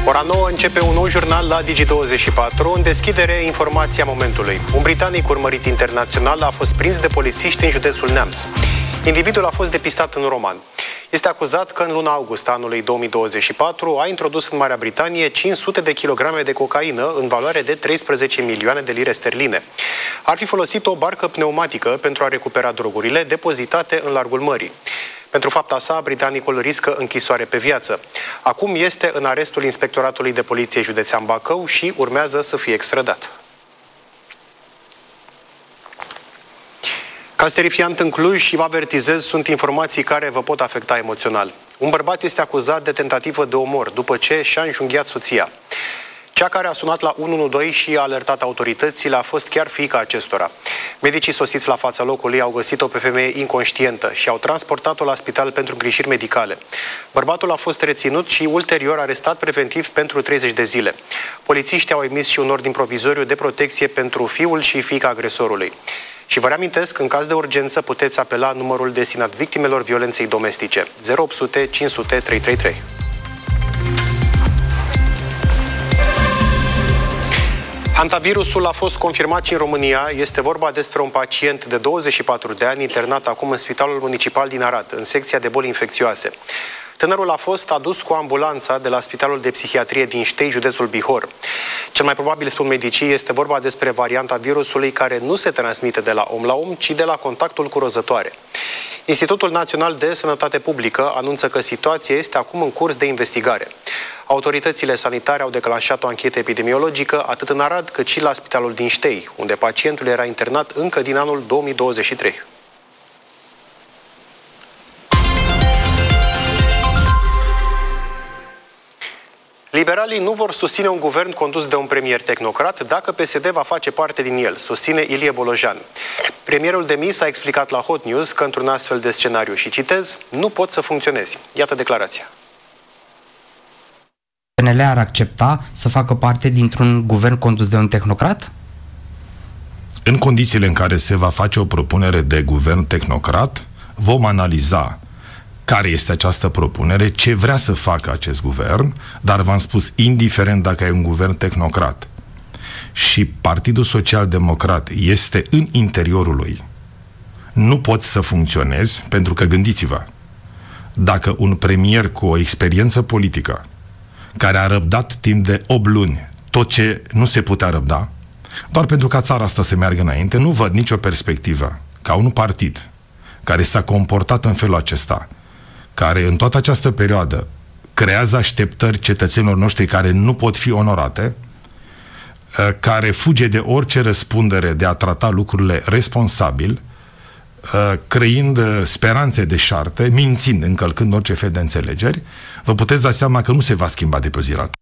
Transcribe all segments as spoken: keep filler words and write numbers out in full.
Ora nouă începe un nou jurnal la Digi douăzeci și patru. În deschidere, informația momentului. Un britanic urmărit internațional a fost prins de polițiști în județul Neamț. Individul a fost depistat în Roman. Este acuzat că în luna august anului două mii douăzeci și patru a introdus în Marea Britanie cinci sute de kilograme de cocaină în valoare de treisprezece milioane de lire sterline. Ar fi folosit o barcă pneumatică pentru a recupera drogurile depozitate în largul mării. Pentru fapta sa, britanicul riscă închisoare pe viață. Acum este în arestul Inspectoratului de Poliție Județean Bacău și urmează să fie extradat. Caz terifiant în Cluj și vă avertizez, sunt informații care vă pot afecta emoțional. Un bărbat este acuzat de tentativă de omor după ce și-a înjunghiat soția. Cea care a sunat la unu unu doi și a alertat autoritățile a fost chiar fiica acestora. Medicii sosiți la fața locului au găsit-o pe femeie inconștientă și au transportat-o la spital pentru îngrijiri medicale. Bărbatul a fost reținut și ulterior arestat preventiv pentru treizeci de zile. Polițiștii au emis și un ordin provizoriu de protecție pentru fiul și fiica agresorului. Și vă reamintesc, în caz de urgență puteți apela numărul destinat victimelor violenței domestice zero opt sute cinci sute trei trei trei. Hantavirusul a fost confirmat și în România. Este vorba despre un pacient de douăzeci și patru de ani internat acum în Spitalul Municipal din Arad, în secția de boli infecțioase. Tânărul a fost adus cu ambulanța de la Spitalul de Psihiatrie din Ștei, județul Bihor. Cel mai probabil, spun medicii, este vorba despre varianta virusului care nu se transmite de la om la om, ci de la contactul cu rozătoare. Institutul Național de Sănătate Publică anunță că situația este acum în curs de investigare. Autoritățile sanitare au declanșat o anchetă epidemiologică atât în Arad cât și la Spitalul din Ștei, unde pacientul era internat încă din anul două mii douăzeci și trei. Liberalii nu vor susține un guvern condus de un premier tehnocrat dacă P S D va face parte din el, susține Ilie Bolojan. Premierul demis a explicat la Hot News că într-un astfel de scenariu, și citez, nu pot să funcționezi. Iată declarația. P N L ar accepta să facă parte dintr-un guvern condus de un tehnocrat? În condițiile în care se va face o propunere de guvern tehnocrat, vom analiza care este această propunere, ce vrea să facă acest guvern, dar v-am spus, indiferent dacă e un guvern tehnocrat și Partidul Social Democrat este în interiorul lui, nu poți să funcționezi, pentru că gândiți-vă, dacă un premier cu o experiență politică, care a răbdat timp de opt luni tot ce nu se putea răbda, doar pentru ca țara asta să meargă înainte, nu văd nicio perspectivă ca un partid care s-a comportat în felul acesta, care în toată această perioadă creează așteptări cetățenilor noștri care nu pot fi onorate, care fuge de orice răspundere de a trata lucrurile responsabil, creând speranțe deșarte, mințind, încălcând orice fel de înțelegeri, vă puteți da seama că nu se va schimba de pe o zi la alta.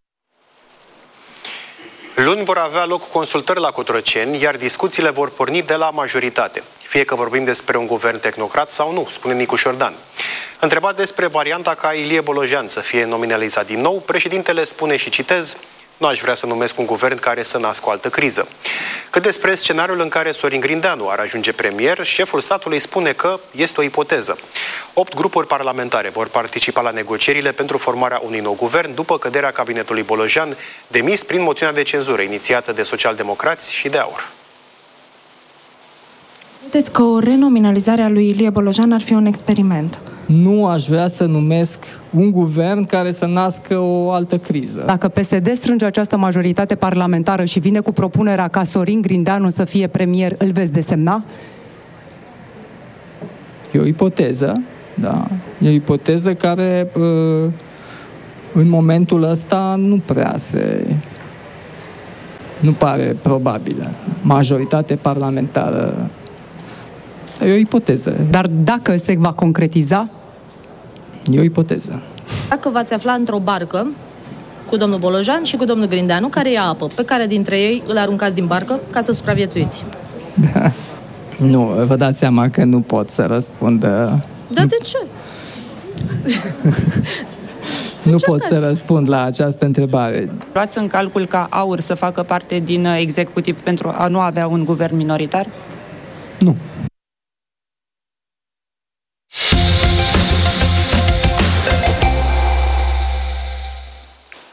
Luni vor avea loc consultări la Cotroceni, iar discuțiile vor porni de la majoritate. Fie că vorbim despre un guvern tehnocrat sau nu, spune Nicu Șordan. Întrebat despre varianta ca Ilie Bolojan să fie nominalizat din nou, președintele spune, și citez, nu aș vrea să numesc un guvern care să nască o altă criză. Cât despre scenariul în care Sorin Grindeanu ar ajunge premier, șeful statului spune că este o ipoteză. Opt grupuri parlamentare vor participa la negocierile pentru formarea unui nou guvern după căderea cabinetului Bolojan, demis prin moțiunea de cenzură inițiată de socialdemocrați și de AUR. Credeți că o renominalizare a lui Ilie Bolojan ar fi un experiment? Nu aș vrea să numesc un guvern care să nască o altă criză. Dacă P S D strânge această majoritate parlamentară și vine cu propunerea ca Sorin Grindeanu să fie premier, îl veți desemna? E o ipoteză, da. E o ipoteză care în momentul ăsta nu prea se... nu pare probabilă. Majoritate parlamentară. E o ipoteză. Dar dacă se va concretiza? E o ipoteză. Dacă v-ați afla într-o barcă cu domnul Bolojan și cu domnul Grindeanu, care ia apă, pe care dintre ei îl aruncați din barcă ca să supraviețuiți? Da. Nu, vă dați seama că nu pot să răspund. Dar de ce? Nu pot să răspund la această întrebare. Luați în calcul ca AUR să facă parte din executiv pentru a nu avea un guvern minoritar? Nu.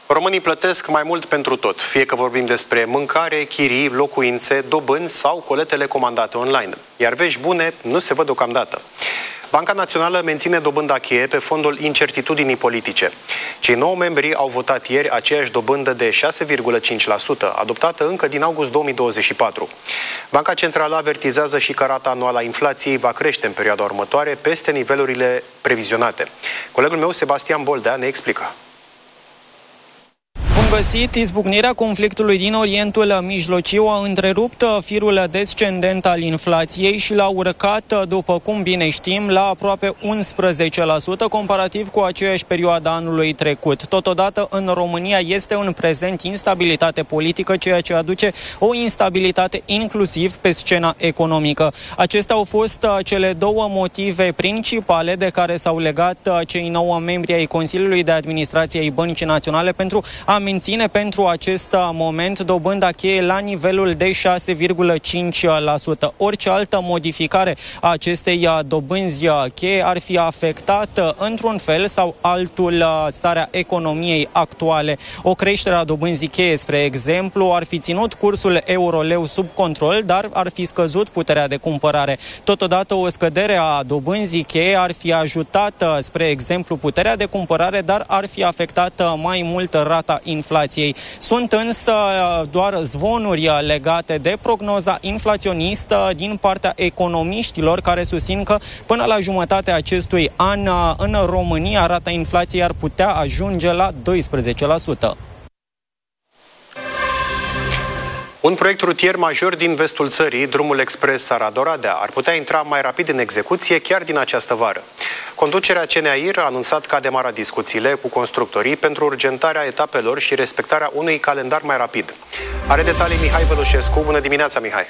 Românii plătesc mai mult pentru tot, fie că vorbim despre mâncare, chirii, locuințe, dobânzi sau coletele comandate online. Iar vești bune nu se văd deocamdată. Banca Națională menține dobânda cheie pe fondul incertitudinii politice. Cei nouă membri au votat ieri aceeași dobândă de șase virgulă cinci la sută, adoptată încă din august două mii douăzeci și patru. Banca Centrală avertizează și că rata anuală a inflației va crește în perioada următoare peste nivelurile previzionate. Colegul meu, Sebastian Boldea, ne explică. Bun găsit! Izbucnirea conflictului din Orientul Mijlociu a întrerupt firul descendent al inflației și l-a urcat, după cum bine știm, la aproape unsprezece la sută comparativ cu aceeași perioadă anului trecut. Totodată, în România este în prezent instabilitate politică, ceea ce aduce o instabilitate inclusiv pe scena economică. Acestea au fost cele două motive principale de care s-au legat cei nouă membri ai Consiliului de Administrație ai Băncii Naționale pentru a menține pentru acest moment dobânda cheie la nivelul de șase virgulă cinci la sută. Orice altă modificare a acestei dobânzi cheie ar fi afectat într-un fel sau altul starea economiei actuale. O creștere a dobânzii cheie, spre exemplu, ar fi ținut cursul euro-leu sub control, dar ar fi scăzut puterea de cumpărare. Totodată, o scădere a dobânzii cheie ar fi ajutat, spre exemplu, puterea de cumpărare, dar ar fi afectat mai mult rata inflației. Sunt însă doar zvonuri legate de prognoza inflaționistă din partea economiștilor care susțin că până la jumătatea acestui an în România rata inflației ar putea ajunge la doisprezece la sută. Un proiect rutier major din vestul țării, drumul expres Arad-Oradea, ar putea intra mai rapid în execuție chiar din această vară. Conducerea C N A I R a anunțat că a demarat discuțiile cu constructorii pentru urgentarea etapelor și respectarea unui calendar mai rapid. Are detalii Mihai Vălușescu. Bună dimineața, Mihai!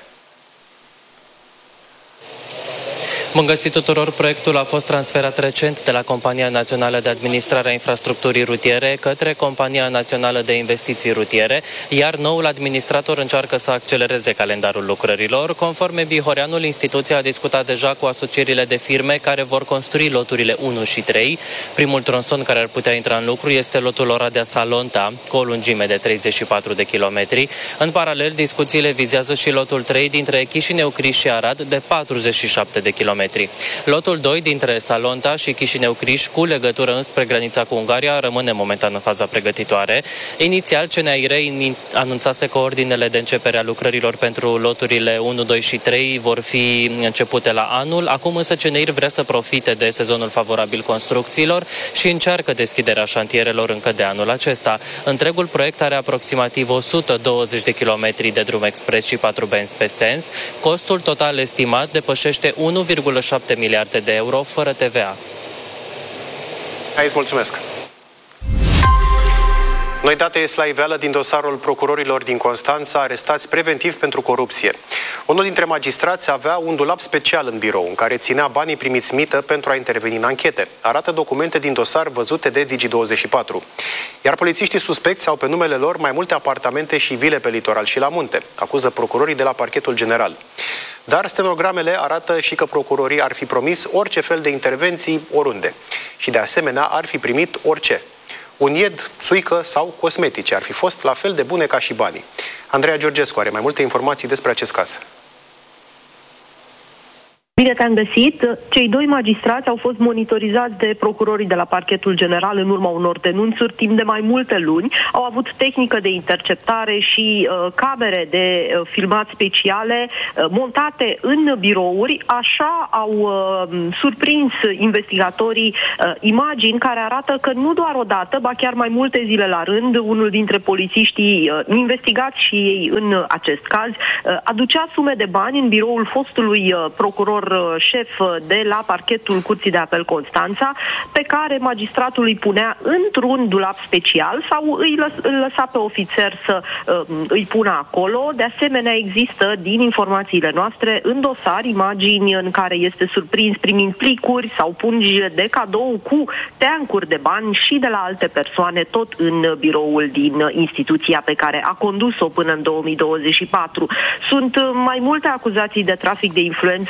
Bun găsit tuturor! Proiectul a fost transferat recent de la Compania Națională de Administrare a Infrastructurii Rutiere către Compania Națională de Investiții Rutiere, iar noul administrator încearcă să accelereze calendarul lucrărilor. Conform E B I Horeanul, instituția a discutat deja cu asocierile de firme care vor construi loturile unu și trei. Primul tronson care ar putea intra în lucru este lotul Oradea-Salonta, cu o lungime de treizeci și patru de kilometri. În paralel, discuțiile vizează și lotul trei dintre Chișinău-Criș și Arad, de patruzeci și șapte de kilometri. Lotul doi dintre Salonta și Chișinău-Criș, cu legătură înspre granița cu Ungaria, rămâne momentan în faza pregătitoare. Inițial, C N A I R anunțase că ordinele de începere a lucrărilor pentru loturile unu, doi și trei vor fi începute la anul. Acum însă C N A I R vrea să profite de sezonul favorabil construcțiilor și încearcă deschiderea șantierelor încă de anul acesta. Întregul proiect are aproximativ o sută douăzeci de kilometri de drum expres și patru benzi pe sens. Costul total estimat depășește unu virgulă șapte miliarde de euro fără T V A. Hai, îți mulțumesc! Noi date ies la iveală din dosarul procurorilor din Constanța arestați preventiv pentru corupție. Unul dintre magistrați avea un dulap special în birou în care ținea banii primiți mită pentru a interveni în anchete. Arată documente din dosar văzute de Digi douăzeci și patru. Iar polițiștii suspecți au pe numele lor mai multe apartamente și vile pe litoral și la munte, acuză procurorii de la Parchetul General. Dar stenogramele arată și că procurorii ar fi promis orice fel de intervenții oriunde și de asemenea ar fi primit orice. Un ied, țuică sau cosmetice ar fi fost la fel de bune ca și banii. Andreea Georgescu are mai multe informații despre acest caz. Bine te-am găsit! Cei doi magistrați au fost monitorizați de procurorii de la Parchetul General în urma unor denunțuri timp de mai multe luni. Au avut tehnică de interceptare și uh, camere de uh, filmat speciale uh, montate în birouri. Așa au uh, surprins investigatorii uh, imagini care arată că nu doar o dată, ba chiar mai multe zile la rând, unul dintre polițiștii uh, investigați și ei în acest caz uh, aducea sume de bani în biroul fostului uh, procuror șef de la Parchetul Curții de Apel Constanța, pe care magistratul îi punea într-un dulap special sau îi lăs, îl lăsa pe ofițer să uh, îi pună acolo. De asemenea, există, din informațiile noastre, în dosar imagini în care este surprins primind plicuri sau pungi de cadou cu teancuri de bani și de la alte persoane, tot în biroul din instituția pe care a condus-o până în două mii douăzeci și patru. Sunt mai multe acuzații de trafic de influență în privința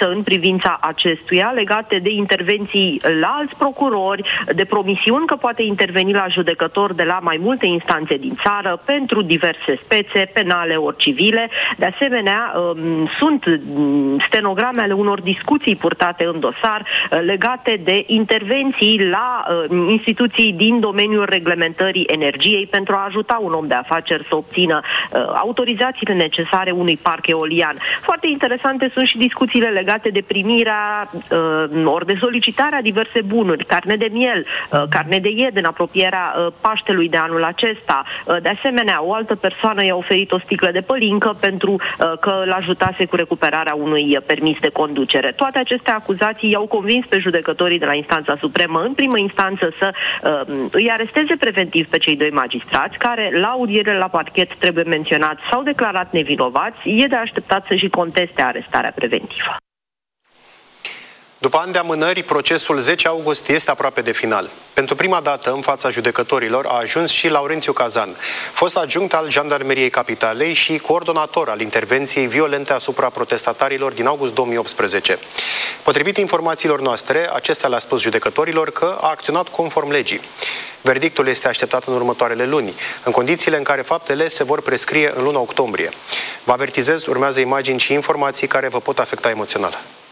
privința acestuia, legate de intervenții la alți procurori, de promisiuni că poate interveni la judecător de la mai multe instanțe din țară pentru diverse spețe, penale ori civile. De asemenea, sunt stenograme ale unor discuții purtate în dosar legate de intervenții la instituții din domeniul reglementării energiei pentru a ajuta un om de afaceri să obțină autorizațiile necesare unui parc eolian. Foarte interesante sunt și discuțiile legate de primirea ori de solicitarea diverse bunuri, carne de miel, carne de ied în apropierea Paștelui de anul acesta. De asemenea, o altă persoană i-a oferit o sticlă de pălincă pentru că l-ajutase cu recuperarea unui permis de conducere. Toate aceste acuzații i-au convins pe judecătorii de la instanța supremă în primă instanță să uh, îi aresteze preventiv pe cei doi magistrați, care la audiere la parchet, trebuie menționat, s-au declarat nevinovați. E de așteptat să și conteste arestarea preventivă. După ani de amânări, procesul zece august este aproape de final. Pentru prima dată, în fața judecătorilor, a ajuns și Laurențiu Cazan, fost adjunct al Jandarmeriei Capitalei și coordonator al intervenției violente asupra protestatarilor din august două mii optsprezece. Potrivit informațiilor noastre, acesta le-a spus judecătorilor că a acționat conform legii. Verdictul este așteptat în următoarele luni, în condițiile în care faptele se vor prescrie în luna octombrie. Vă avertizez, urmează imagini și informații care vă pot afecta emoțional.